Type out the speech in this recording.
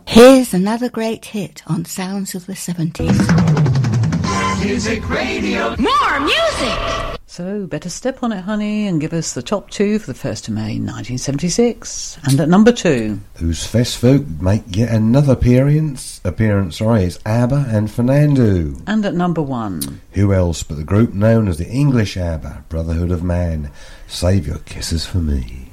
Here's another great hit on Sounds of the 70s. Music Radio. More music! So, better step on it, honey, and give us the top two for the 1st of May 1976. And at number 2... Whose Festfolk make yet another appearance, it's ABBA and Fernando. And at number 1... Who else but the group known as the English ABBA, Brotherhood of Man. Save your kisses for me.